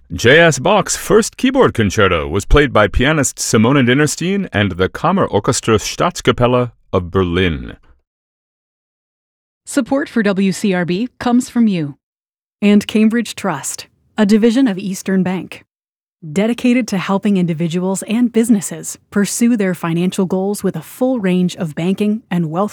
J.S. Bach's first keyboard concerto was played by pianist Simone Dinnerstein and the Kammerorchester Staatskapelle of Berlin. Support for WCRB comes from you. And Cambridge Trust, a division of Eastern Bank, dedicated to helping individuals and businesses pursue their financial goals with a full range of banking and wealth